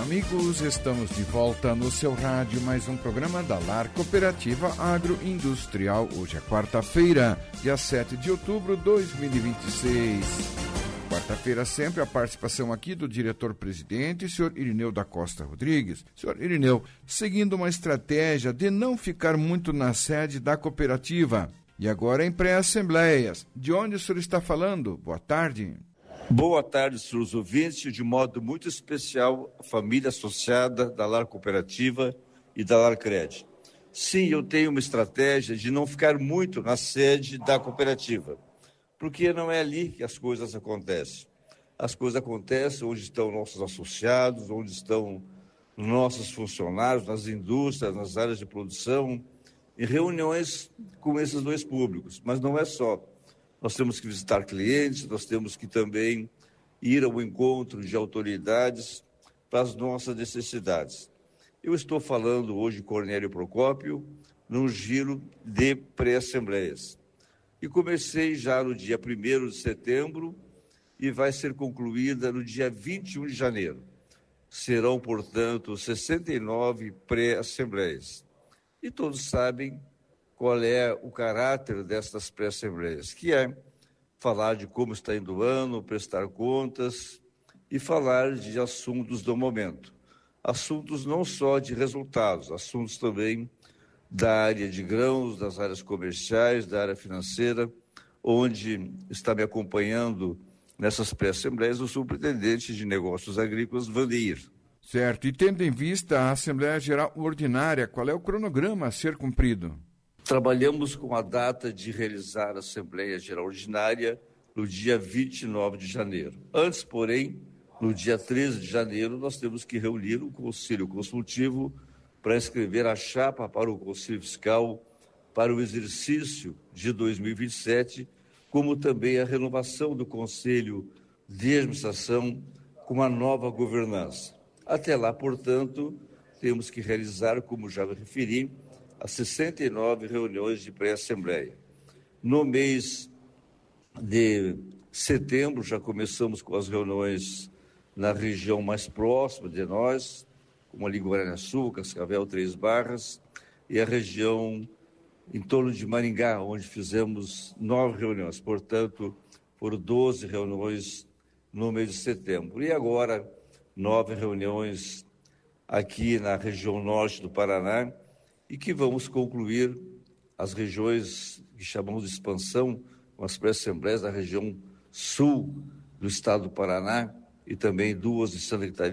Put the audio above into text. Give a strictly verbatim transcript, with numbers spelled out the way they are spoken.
amigos, estamos de volta no seu rádio, mais um programa da Lar Cooperativa Agroindustrial. Hoje é quarta-feira, dia sete de outubro de dois mil e vinte e seis. Quarta-feira sempre a participação aqui do diretor-presidente, senhor Irineu da Costa Rodrigues. Senhor Irineu, seguindo uma estratégia de não ficar muito na sede da cooperativa, e agora em pré-assembleias, de onde o senhor está falando? Boa tarde. Boa tarde, senhores ouvintes, de modo muito especial, a família associada da Lar Cooperativa e da Lar Cred. Sim, eu tenho uma estratégia de não ficar muito na sede da cooperativa, porque não é ali que as coisas acontecem. As coisas acontecem onde estão nossos associados, onde estão nossos funcionários, nas indústrias, nas áreas de produção, em reuniões com esses dois públicos, mas não é só. Nós temos que visitar clientes, nós temos que também ir ao encontro de autoridades para as nossas necessidades. Eu estou falando hoje, Cornélio Procópio, num giro de pré-assembleias. E comecei já no dia primeiro de setembro e vai ser concluída no dia vinte e um de janeiro. Serão, portanto, sessenta e nove pré-assembleias. E todos sabem qual é o caráter destas pré-assembleias, que é falar de como está indo o ano, prestar contas e falar de assuntos do momento. Assuntos não só de resultados, assuntos também da área de grãos, das áreas comerciais, da área financeira, onde está me acompanhando nessas pré-assembleias o superintendente de negócios agrícolas, Vandeir. Certo, e tendo em vista a Assembleia Geral Ordinária, qual é o cronograma a ser cumprido? Trabalhamos com a data de realizar a Assembleia Geral Ordinária no dia vinte e nove de janeiro. Antes, porém, no dia treze de janeiro, nós temos que reunir o Conselho Consultivo para escrever a chapa para o Conselho Fiscal para o exercício de dois mil e vinte e sete, como também a renovação do Conselho de Administração com a nova governança. Até lá, portanto, temos que realizar, como já me referi, as sessenta e nove reuniões de pré-assembleia. No mês de setembro, já começamos com as reuniões na região mais próxima de nós, como ali Guarani Sul, Cascavel, Três Barras, e a região em torno de Maringá, onde fizemos nove reuniões. Portanto, foram doze reuniões no mês de setembro. E agora, nove reuniões aqui na região norte do Paraná, e que vamos concluir as regiões que chamamos de expansão, com as pré-assembleias da região sul do estado do Paraná e também duas de Santa Catarina.